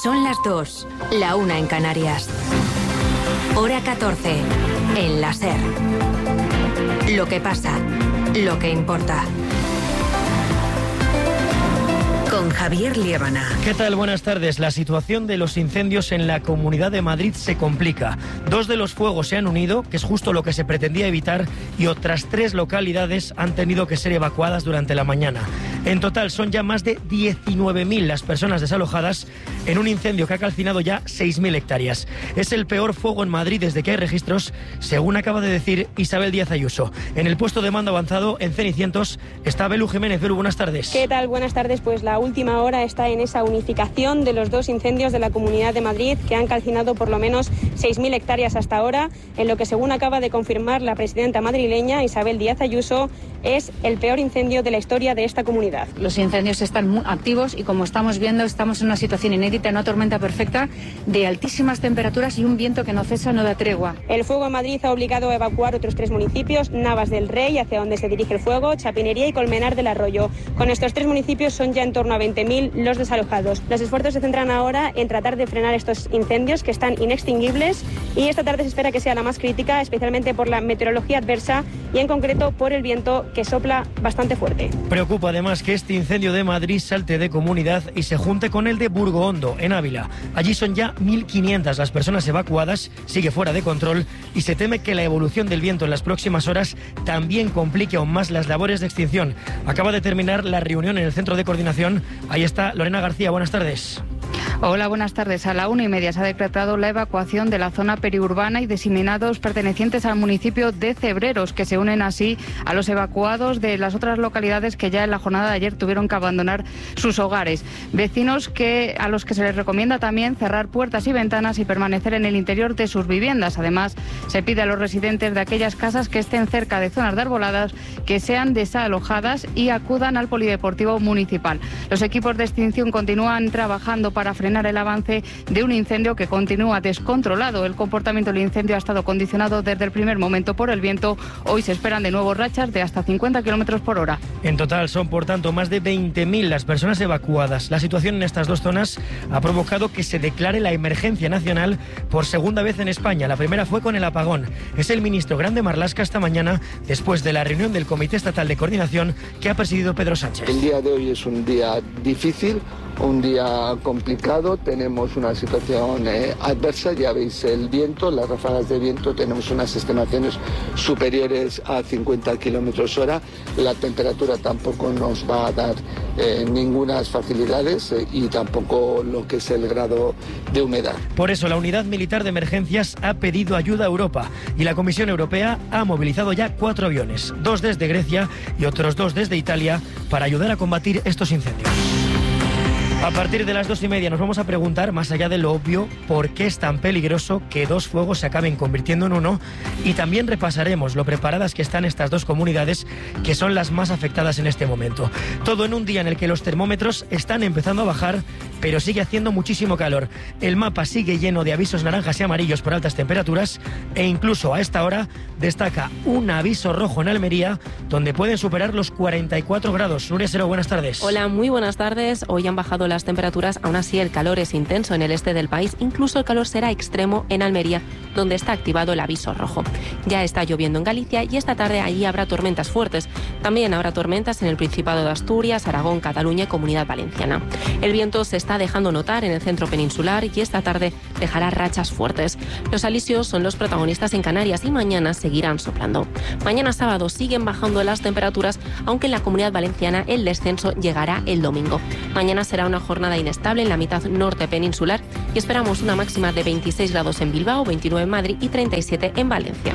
Son las 2, la 1 en Canarias. Hora 14, en la SER. Lo que pasa, lo que importa. Con Javier Liébana. ¿Qué tal? Buenas tardes. La situación de los incendios en la Comunidad de Madrid se complica. 2 de los fuegos se han unido, que es justo lo que se pretendía evitar, y otras 3 localidades han tenido que ser evacuadas durante la mañana. En total son ya más de 19.000 las personas desalojadas en un incendio que ha calcinado ya 6.000 hectáreas. Es el peor fuego en Madrid desde que hay registros, según acaba de decir Isabel Díaz Ayuso. En el puesto de mando avanzado, en Cenicientos, está Belu Jiménez. Belu, buenas tardes. ¿Qué tal? Buenas tardes. Pues la última hora está en esa unificación de los 2 incendios de la Comunidad de Madrid que han calcinado por lo menos 6.000 hectáreas hasta ahora, en lo que, según acaba de confirmar la presidenta madrileña Isabel Díaz Ayuso, es el peor incendio de la historia de esta comunidad. Los incendios están muy activos y, como estamos viendo, estamos en una situación inédita, una tormenta perfecta de altísimas temperaturas y un viento que no cesa, no da tregua. El fuego en Madrid ha obligado a evacuar otros 3 municipios: Navas del Rey, hacia donde se dirige el fuego, Chapinería y Colmenar del Arroyo. Con estos 3 municipios son ya en torno a 20.000 los desalojados. Los esfuerzos se centran ahora en tratar de frenar estos incendios que están inextinguibles, y esta tarde se espera que sea la más crítica, especialmente por la meteorología adversa y en concreto por el viento que sopla bastante fuerte. Preocupa además que este incendio de Madrid salte de comunidad y se junte con el de Burgohondo, en Ávila. Allí son ya 1.500 las personas evacuadas, sigue fuera de control y se teme que la evolución del viento en las próximas horas también complique aún más las labores de extinción. Acaba de terminar la reunión en el centro de coordinación. Ahí está Lorena García, buenas tardes. Hola, buenas tardes. A la 1:30 se ha decretado la evacuación de la zona periurbana y diseminados pertenecientes al municipio de Cebreros, que se unen así a los evacuados de las otras localidades que ya en la jornada de ayer tuvieron que abandonar sus hogares. Vecinos a los que se les recomienda también cerrar puertas y ventanas y permanecer en el interior de sus viviendas. Además, se pide a los residentes de aquellas casas que estén cerca de zonas de arboladas que sean desalojadas y acudan al polideportivo municipal. Los equipos de extinción continúan trabajando para frenar el avance de un incendio que continúa descontrolado. El comportamiento del incendio ha estado condicionado desde el primer momento por el viento. Hoy se esperan de nuevo rachas de hasta 50 kilómetros por hora. En total son, por tanto, más de 20.000 las personas evacuadas. La situación en estas 2 zonas ha provocado que se declare la emergencia nacional por segunda vez en España. La primera fue con el apagón. Es el ministro Grande Marlaska esta mañana, después de la reunión del Comité Estatal de Coordinación que ha presidido Pedro Sánchez. El día de hoy es un día difícil, un día complicado. Tenemos una situación adversa, ya veis el viento, las ráfagas de viento, tenemos unas estimaciones superiores a 50 kilómetros hora. La temperatura tampoco nos va a dar ninguna facilidades y tampoco lo que es el grado de humedad. Por eso la Unidad Militar de Emergencias ha pedido ayuda a Europa y la Comisión Europea ha movilizado ya 4 aviones, 2 desde Grecia y otros 2 desde Italia, para ayudar a combatir estos incendios. A partir de las 2:30 nos vamos a preguntar, más allá de lo obvio, por qué es tan peligroso que 2 fuegos se acaben convirtiendo en uno, y también repasaremos lo preparadas que están estas 2 comunidades que son las más afectadas en este momento. Todo en un día en el que los termómetros están empezando a bajar, pero sigue haciendo muchísimo calor. El mapa sigue lleno de avisos naranjas y amarillos por altas temperaturas, e incluso a esta hora destaca un aviso rojo en Almería, donde pueden superar los 44 grados. Nuria Sero, buenas tardes. Hola, muy buenas tardes. Hoy han bajado las temperaturas, aún así el calor es intenso en el este del país. Incluso el calor será extremo en Almería, donde está activado el aviso rojo. Ya está lloviendo en Galicia y esta tarde allí habrá tormentas fuertes. También habrá tormentas en el Principado de Asturias, Aragón, Cataluña y Comunidad Valenciana. El viento se está dejando notar en el centro peninsular y esta tarde dejará rachas fuertes. Los alisios son los protagonistas en Canarias y mañana seguirán soplando. Mañana sábado siguen bajando las temperaturas, aunque en la Comunidad Valenciana el descenso llegará el domingo. Mañana será una jornada inestable en la mitad norte peninsular y esperamos una máxima de 26 grados en Bilbao, 29 en Madrid y 37 en Valencia.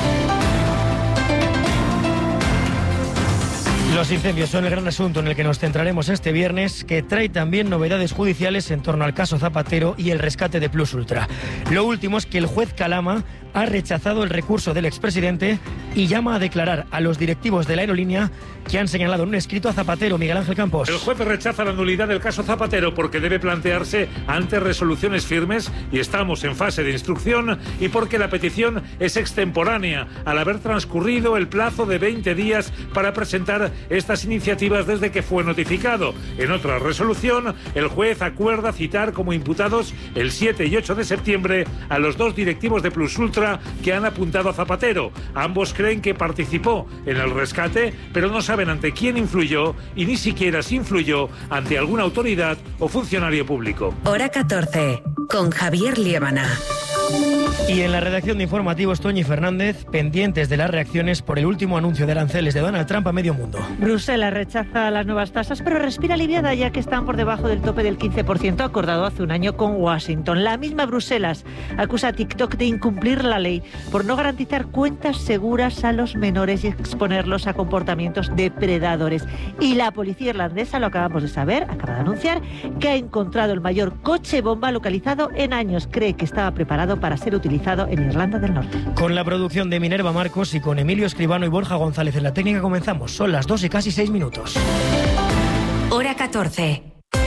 Los incendios son el gran asunto en el que nos centraremos este viernes, que trae también novedades judiciales en torno al caso Zapatero y el rescate de Plus Ultra. Lo último es que el juez Calama ha rechazado el recurso del expresidente y llama a declarar a los directivos de la aerolínea que han señalado en un escrito a Zapatero. Miguel Ángel Campos. El juez rechaza la nulidad del caso Zapatero porque debe plantearse ante resoluciones firmes y estamos en fase de instrucción, y porque la petición es extemporánea, al haber transcurrido el plazo de 20 días para presentar estas iniciativas desde que fue notificado. En otra resolución, el juez acuerda citar como imputados el 7 y 8 de septiembre a los 2 directivos de Plus Ultra que han apuntado a Zapatero. Ambos creen que participó en el rescate, pero no saben ante quién influyó y ni siquiera si influyó ante alguna autoridad o funcionario público. Hora 14, con Javier Liébana. Y en la redacción de informativos, Toñi Fernández, pendientes de las reacciones por el último anuncio de aranceles de Donald Trump a medio mundo. Bruselas rechaza las nuevas tasas, pero respira aliviada ya que están por debajo del tope del 15% acordado hace un año con Washington. La misma Bruselas acusa a TikTok de incumplir la ley por no garantizar cuentas seguras a los menores y exponerlos a comportamientos depredadores. Y la policía irlandesa, lo acabamos de saber, acaba de anunciar que ha encontrado el mayor coche bomba localizado en años. Cree que estaba preparado para ser utilizado en Irlanda del Norte. Con la producción de Minerva Marcos y con Emilio Escribano y Borja González en la técnica comenzamos. Son las 2 y casi 6 minutos. Hora 14.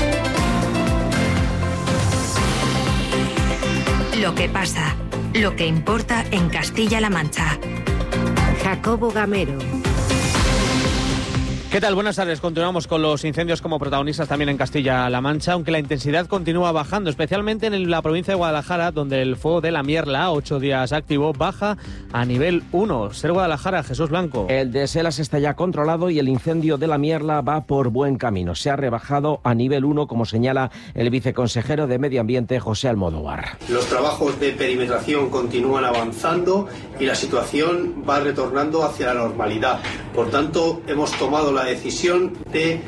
Lo que pasa, lo que importa en Castilla-La Mancha. Jacobo Gamero. ¿Qué tal? Buenas tardes. Continuamos con los incendios como protagonistas también en Castilla-La Mancha, aunque la intensidad continúa bajando, especialmente en la provincia de Guadalajara, donde el fuego de la Mierla, 8 días activo, baja a nivel 1. Ser Guadalajara, Jesús Blanco. El de Selas está ya controlado y el incendio de la Mierla va por buen camino. Se ha rebajado a nivel 1, como señala el viceconsejero de Medio Ambiente, José Almodóvar. Los trabajos de perimetración continúan avanzando y la situación va retornando hacia la normalidad. Por tanto, hemos tomado la decisión de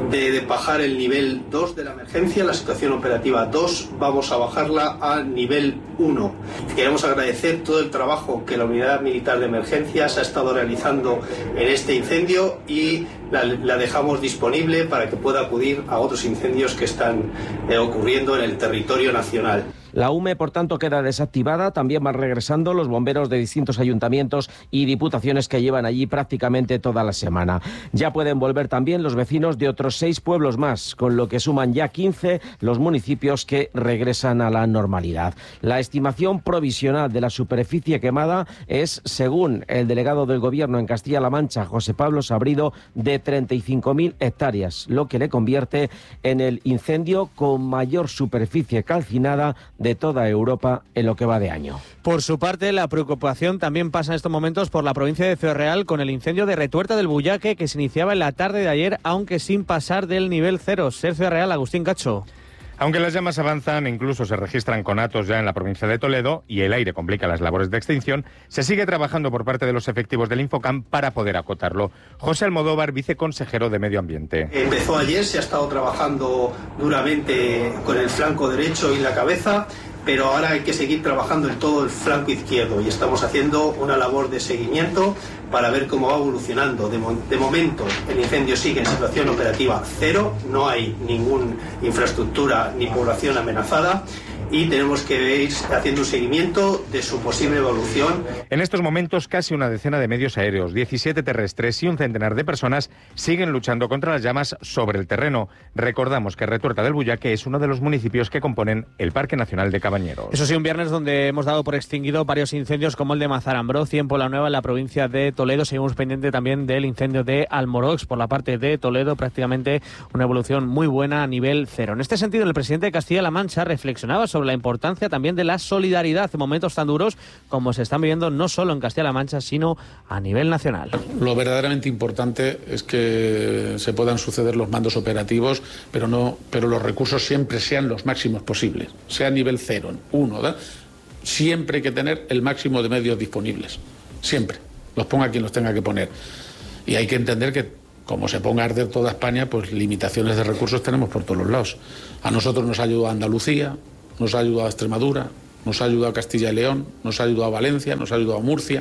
bajar el nivel 2 de la emergencia, la situación operativa 2, vamos a bajarla a nivel 1. Queremos agradecer todo el trabajo que la Unidad Militar de Emergencias ha estado realizando en este incendio y la dejamos disponible para que pueda acudir a otros incendios que están ocurriendo en el territorio nacional. La UME, por tanto, queda desactivada. También van regresando los bomberos de distintos ayuntamientos y diputaciones que llevan allí prácticamente toda la semana. Ya pueden volver también los vecinos de otros 6 pueblos más, con lo que suman ya 15 los municipios que regresan a la normalidad. La estimación provisional de la superficie quemada es, según el delegado del Gobierno en Castilla-La Mancha, José Pablo Sabrido, de 35.000 hectáreas, lo que le convierte en el incendio con mayor superficie calcinada de toda Europa en lo que va de año. Por su parte, la preocupación también pasa en estos momentos por la provincia de Ciudad Real con el incendio de Retuerta del Bullaque que se iniciaba en la tarde de ayer, aunque sin pasar del nivel 0. Ser Ciudad Real, Agustín Cacho. Aunque las llamas avanzan, incluso se registran conatos ya en la provincia de Toledo y el aire complica las labores de extinción, se sigue trabajando por parte de los efectivos del Infocam para poder acotarlo. José Almodóvar, viceconsejero de Medio Ambiente. Empezó ayer, se ha estado trabajando duramente con el flanco derecho y la cabeza, pero ahora hay que seguir trabajando en todo el flanco izquierdo y estamos haciendo una labor de seguimiento para ver cómo va evolucionando. De momento, el incendio sigue en situación operativa 0, no hay ninguna infraestructura ni población amenazada y tenemos que ir haciendo un seguimiento de su posible evolución. En estos momentos, casi una decena de medios aéreos, 17 terrestres y un centenar de personas siguen luchando contra las llamas sobre el terreno. Recordamos que Retuerta del Bullaque es uno de los municipios que componen el Parque Nacional de Cabañeros. Eso sí, un viernes donde hemos dado por extinguido varios incendios como el de Mazarambroz y en Poblanueva, en la provincia de Toledo. Seguimos pendiente también del incendio de Almorox por la parte de Toledo, prácticamente una evolución muy buena a nivel 0. En este sentido, el presidente de Castilla-La Mancha reflexionaba sobre la importancia también de la solidaridad en momentos tan duros como se están viviendo no solo en Castilla-La Mancha, sino a nivel nacional. Lo verdaderamente importante es que se puedan suceder los mandos operativos, pero los recursos siempre sean los máximos posibles, sea a nivel 0, 1, ¿verdad? Siempre hay que tener el máximo de medios disponibles, siempre, los ponga quien los tenga que poner. Y hay que entender que como se ponga a arder toda España, pues limitaciones de recursos tenemos por todos los lados. A nosotros nos ha ayudado Andalucía, nos ha ayudado Extremadura, nos ha ayudado Castilla y León, nos ha ayudado Valencia, nos ha ayudado Murcia,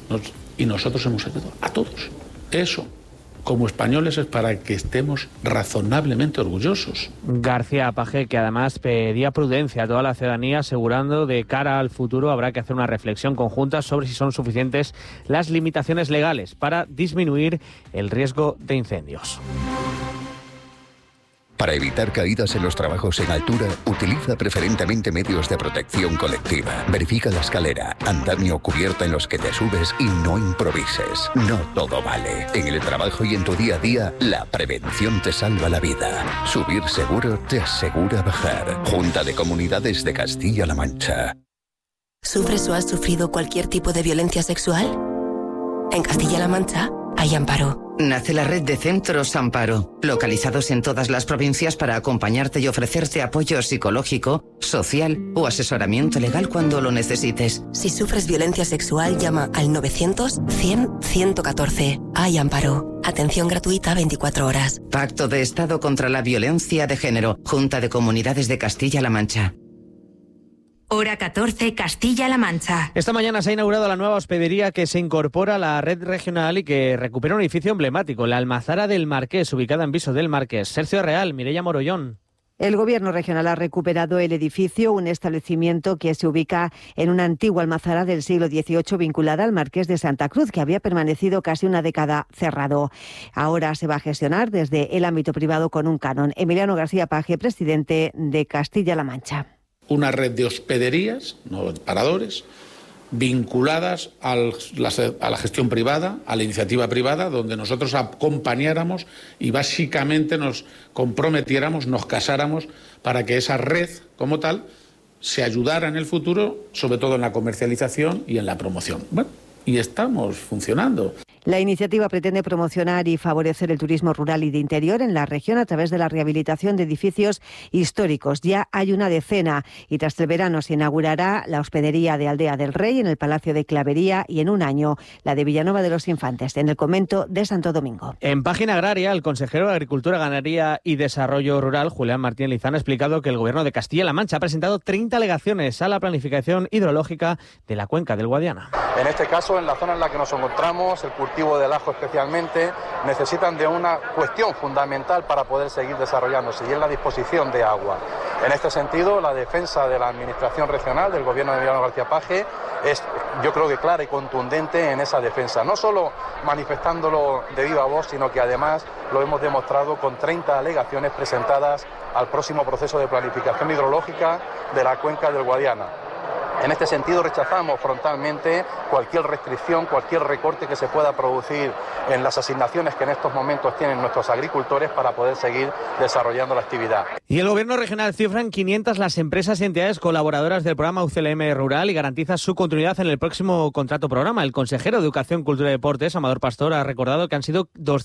y nosotros hemos ayudado a todos. Eso, como españoles, es para que estemos razonablemente orgullosos. García Paje, que además pedía prudencia a toda la ciudadanía, asegurando de cara al futuro habrá que hacer una reflexión conjunta sobre si son suficientes las limitaciones legales para disminuir el riesgo de incendios. Para evitar caídas en los trabajos en altura, utiliza preferentemente medios de protección colectiva. Verifica la escalera, andamio o cubierta en los que te subes y no improvises. No todo vale. En el trabajo y en tu día a día, la prevención te salva la vida. Subir seguro te asegura bajar. Junta de Comunidades de Castilla-La Mancha. ¿Sufres o has sufrido cualquier tipo de violencia sexual? En Castilla-La Mancha hay Amparo. Nace la red de centros Amparo, localizados en todas las provincias para acompañarte y ofrecerte apoyo psicológico, social o asesoramiento legal cuando lo necesites. Si sufres violencia sexual, llama al 900-100-114. Hay Amparo. Atención gratuita 24 horas. Pacto de Estado contra la Violencia de Género. Junta de Comunidades de Castilla-La Mancha. Hora 14, Castilla-La Mancha. Esta mañana se ha inaugurado la nueva hospedería que se incorpora a la red regional y que recupera un edificio emblemático, la Almazara del Marqués, ubicada en Viso del Marqués. Sergio Real, Mireia Morollón. El Gobierno regional ha recuperado el edificio, un establecimiento que se ubica en una antigua almazara del siglo XVIII vinculada al Marqués de Santa Cruz, que había permanecido casi una década cerrado. Ahora se va a gestionar desde el ámbito privado con un canon. Emiliano García Paje, presidente de Castilla-La Mancha. Una red de hospederías, no paradores, vinculadas a la gestión privada, a la iniciativa privada, donde nosotros acompañáramos y básicamente nos comprometiéramos, nos casáramos para que esa red como tal se ayudara en el futuro, sobre todo en la comercialización y en la promoción. Bueno, y estamos funcionando. La iniciativa pretende promocionar y favorecer el turismo rural y de interior en la región a través de la rehabilitación de edificios históricos. Ya hay una decena y tras el verano se inaugurará la hospedería de Aldea del Rey en el Palacio de Clavería y en un año la de Villanueva de los Infantes en el convento de Santo Domingo. En Página Agraria, el consejero de Agricultura, Ganadería y Desarrollo Rural, Julián Martín Lizán, ha explicado que el Gobierno de Castilla-La Mancha ha presentado 30 alegaciones a la planificación hidrológica de la cuenca del Guadiana. En este caso, en la zona en la que nos encontramos, el cultivo del ajo especialmente, necesitan de una cuestión fundamental para poder seguir desarrollándose y es la disposición de agua. En este sentido, la defensa de la Administración regional del Gobierno de Emiliano García Paje es, yo creo que clara y contundente en esa defensa, no solo manifestándolo de viva voz, sino que además lo hemos demostrado con 30 alegaciones presentadas al próximo proceso de planificación hidrológica de la cuenca del Guadiana. En este sentido, rechazamos frontalmente cualquier restricción, cualquier recorte que se pueda producir en las asignaciones que en estos momentos tienen nuestros agricultores para poder seguir desarrollando la actividad. Y el Gobierno regional cifra en 500 las empresas y entidades colaboradoras del programa UCLM Rural y garantiza su continuidad en el próximo contrato programa. El consejero de Educación, Cultura y Deportes, Amador Pastor, ha recordado que han sido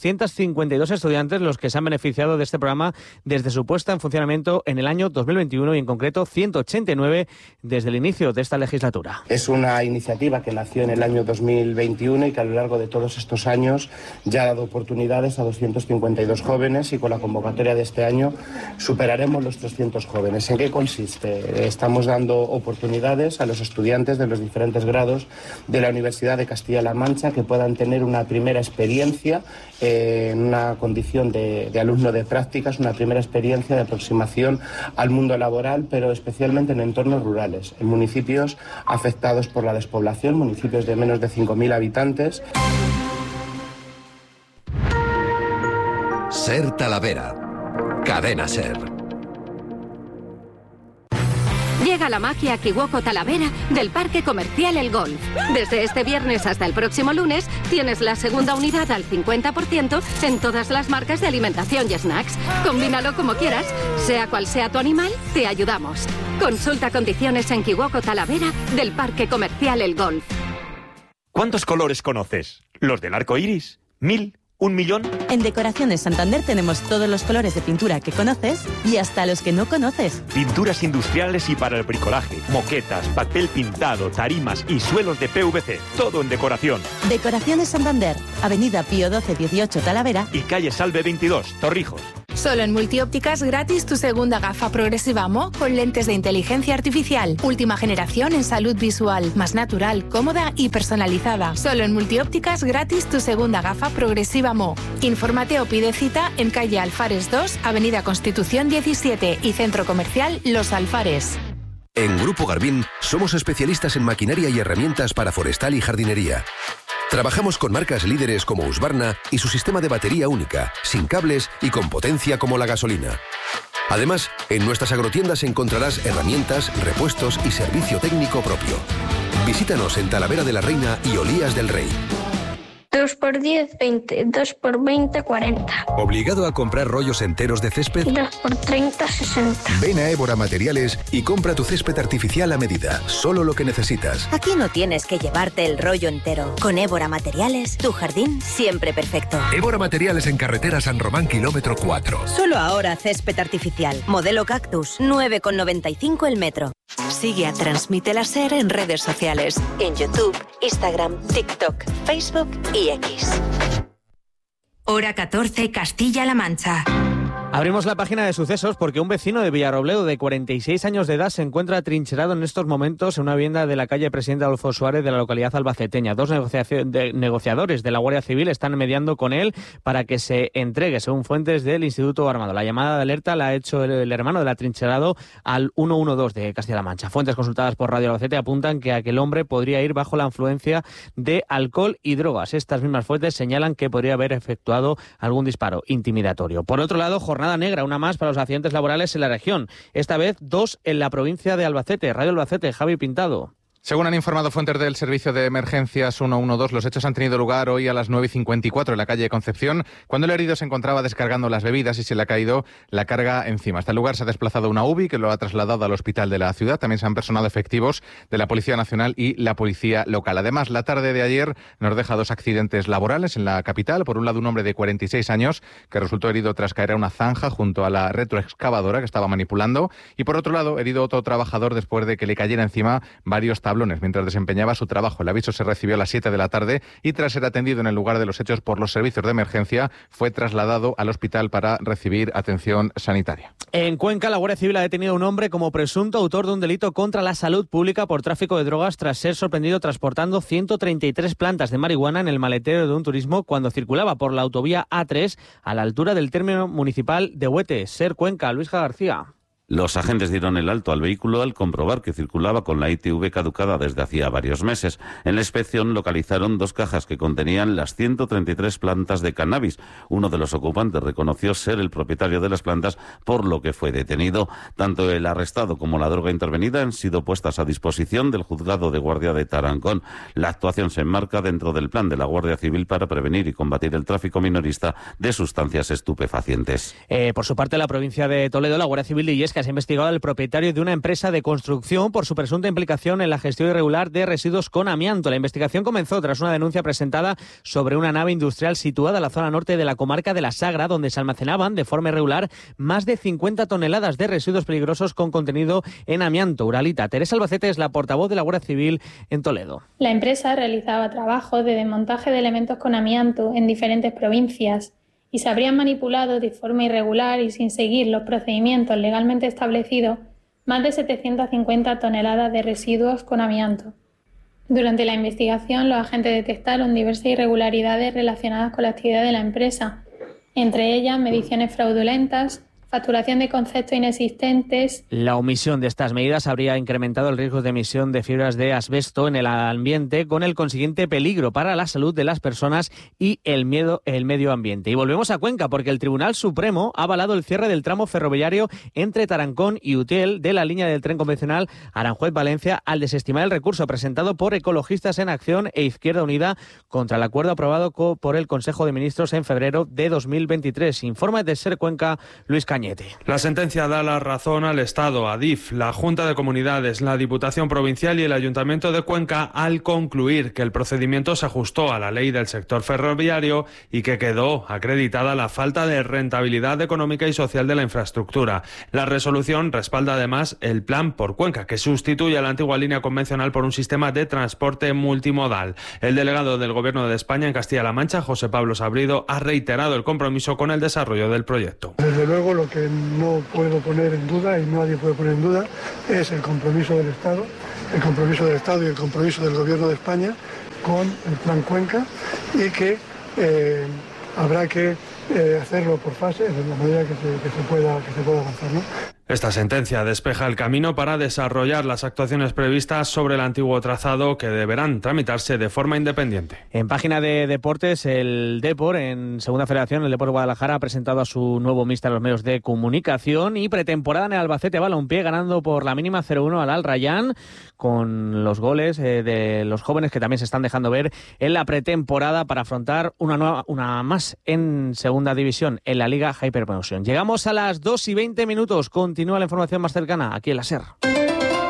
252 estudiantes los que se han beneficiado de este programa desde su puesta en funcionamiento en el año 2021 y en concreto 189 desde el inicio de esta legislatura. Es una iniciativa que nació en el año 2021 y que a lo largo de todos estos años ya ha dado oportunidades a 252 jóvenes y con la convocatoria de este año superaremos los 300 jóvenes. ¿En qué consiste? Estamos dando oportunidades a los estudiantes de los diferentes grados de la Universidad de Castilla-La Mancha que puedan tener una primera experiencia en una condición de alumno de prácticas, una primera experiencia de aproximación al mundo laboral, pero especialmente en entornos rurales, en municipios afectados por la despoblación, municipios de menos de 5.000 habitantes. Ser Talavera. Cadena Ser. Llega la magia Kiwoko Talavera del Parque Comercial El Golf. Desde este viernes hasta el próximo lunes tienes la segunda unidad al 50% en todas las marcas de alimentación y snacks. Combínalo como quieras, sea cual sea tu animal, te ayudamos. Consulta condiciones en Kiwoko Talavera del Parque Comercial El Golf. ¿Cuántos colores conoces? ¿Los del arco iris? ¿1000? ¿1 millón? En Decoraciones Santander tenemos todos los colores de pintura que conoces y hasta los que no conoces. Pinturas industriales y para el bricolaje, moquetas, papel pintado, tarimas y suelos de PVC. Todo en decoración. Decoraciones Santander, Avenida Pío XII 18 Talavera y calle Salve 22, Torrijos. Solo en Multiópticas gratis tu segunda gafa progresiva Mo con lentes de inteligencia artificial. Última generación en salud visual, más natural, cómoda y personalizada. Solo en Multiópticas gratis tu segunda gafa progresiva Mo. Infórmate o pide cita en calle Alfares 2, Avenida Constitución 17 y Centro Comercial Los Alfares. En Grupo Garbín somos especialistas en maquinaria y herramientas para forestal y jardinería. Trabajamos con marcas líderes como Husqvarna y su sistema de batería única, sin cables y con potencia como la gasolina. Además, en nuestras agrotiendas encontrarás herramientas, repuestos y servicio técnico propio. Visítanos en Talavera de la Reina y Olías del Rey. 2 por 10, 20. 2 por 20, 40. ¿Obligado a comprar rollos enteros de césped? 2 por 30, 60. Ven a Évora Materiales y compra tu césped artificial a medida. Solo lo que necesitas. Aquí no tienes que llevarte el rollo entero. Con Évora Materiales, tu jardín siempre perfecto. Évora Materiales en carretera San Román, kilómetro 4. Solo ahora césped artificial. Modelo Cactus, 9,95 el metro. Sigue a Transmite la SER en redes sociales. En YouTube, Instagram, TikTok, Facebook y X. Hora 14, Castilla-La Mancha. Abrimos la página de sucesos porque un vecino de Villarrobledo de 46 años de edad se encuentra atrincherado en estos momentos en una vivienda de la calle Presidente Adolfo Suárez de la localidad albaceteña. Dos negociadores de la Guardia Civil están mediando con él para que se entregue, según fuentes del Instituto Armado. La llamada de alerta la ha hecho el hermano del atrincherado al 112 de Castilla-La Mancha. Fuentes consultadas por Radio Albacete apuntan que aquel hombre podría ir bajo la influencia de alcohol y drogas. Estas mismas fuentes señalan que podría haber efectuado algún disparo intimidatorio. Por otro lado, jornada negra, una más para los accidentes laborales en la región. Esta vez 2 en la provincia de Albacete. Radio Albacete, Javi Pintado. Según han informado fuentes del Servicio de Emergencias 112, los hechos han tenido lugar hoy a las 9:54 en la calle Concepción, cuando el herido se encontraba descargando las bebidas y se le ha caído la carga encima. Hasta el lugar se ha desplazado una UBI que lo ha trasladado al hospital de la ciudad. También se han personado efectivos de la Policía Nacional y la Policía Local. Además, la tarde de ayer nos deja 2 accidentes laborales en la capital. Por un lado, un hombre de 46 años que resultó herido tras caer a una zanja junto a la retroexcavadora que estaba manipulando. Y por otro lado, herido otro trabajador después de que le cayera encima varios tablones mientras desempeñaba su trabajo. El aviso se recibió a las 7 de la tarde y tras ser atendido en el lugar de los hechos por los servicios de emergencia, fue trasladado al hospital para recibir atención sanitaria. En Cuenca, la Guardia Civil ha detenido a un hombre como presunto autor de un delito contra la salud pública por tráfico de drogas tras ser sorprendido transportando 133 plantas de marihuana en el maletero de un turismo cuando circulaba por la autovía A3 a la altura del término municipal de Huete. SER Cuenca, Luisja García. Los agentes dieron el alto al vehículo al comprobar que circulaba con la ITV caducada desde hacía varios meses. En la inspección localizaron 2 cajas que contenían las 133 plantas de cannabis. Uno de los ocupantes reconoció ser el propietario de las plantas, por lo que fue detenido. Tanto el arrestado como la droga intervenida han sido puestas a disposición del Juzgado de Guardia de Tarancón. La actuación se enmarca dentro del plan de la Guardia Civil para prevenir y combatir el tráfico minorista de sustancias estupefacientes. Por su parte, la provincia de Toledo, la Guardia Civil de Illescas ha investigado al propietario de una empresa de construcción por su presunta implicación en la gestión irregular de residuos con amianto. La investigación comenzó tras una denuncia presentada sobre una nave industrial situada en la zona norte de la comarca de la Sagra, donde se almacenaban de forma irregular más de 50 toneladas de residuos peligrosos con contenido en amianto. Uralita Teresa Albacete es la portavoz de la Guardia Civil en Toledo. La empresa realizaba trabajos de desmontaje de elementos con amianto en diferentes provincias y se habrían manipulado de forma irregular y sin seguir los procedimientos legalmente establecidos más de 750 toneladas de residuos con amianto. Durante la investigación, los agentes detectaron diversas irregularidades relacionadas con la actividad de la empresa, entre ellas mediciones fraudulentas, facturación de conceptos inexistentes. La omisión de estas medidas habría incrementado el riesgo de emisión de fibras de asbesto en el ambiente, con el consiguiente peligro para la salud de las personas y el medio ambiente. Y volvemos a Cuenca porque el Tribunal Supremo ha avalado el cierre del tramo ferroviario entre Tarancón y Utiel de la línea del tren convencional Aranjuez-Valencia al desestimar el recurso presentado por Ecologistas en Acción e Izquierda Unida contra el acuerdo aprobado por el Consejo de Ministros en febrero de 2023. Informa de SER Cuenca, Luis Cañete. La sentencia da la razón al Estado, a DIF, la Junta de Comunidades, la Diputación Provincial y el Ayuntamiento de Cuenca al concluir que el procedimiento se ajustó a la ley del sector ferroviario y que quedó acreditada la falta de rentabilidad económica y social de la infraestructura. La resolución respalda además el plan por Cuenca, que sustituye a la antigua línea convencional por un sistema de transporte multimodal. El delegado del Gobierno de España en Castilla-La Mancha, José Pablo Sabrido, ha reiterado el compromiso con el desarrollo del proyecto. Desde luego, lo que no puedo poner en duda y nadie puede poner en duda es el compromiso del Estado y el compromiso del Gobierno de España con el Plan Cuenca y que habrá que hacerlo por fases de la manera que se pueda avanzar, ¿no? Esta sentencia despeja el camino para desarrollar las actuaciones previstas sobre el antiguo trazado, que deberán tramitarse de forma independiente. En página de deportes, el Depor, en Segunda Federación, el Depor Guadalajara ha presentado a su nuevo míster a los medios de comunicación, y pretemporada en el Albacete Balompié, ganando por la mínima 0-1 al Al Rayyan, con los goles de los jóvenes que también se están dejando ver en la pretemporada para afrontar una más en Segunda División, en la Liga Hypermotion. Llegamos a las 2:20. Continúa la información más cercana aquí en la SER.